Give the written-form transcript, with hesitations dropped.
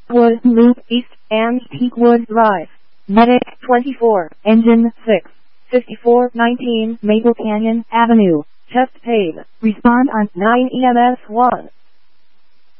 Wood Loop East, Antiquewood Drive. Medic 24, Engine 6, 5419 Maple Canyon Avenue, Chesapeake. Respond on 9 EMS 1.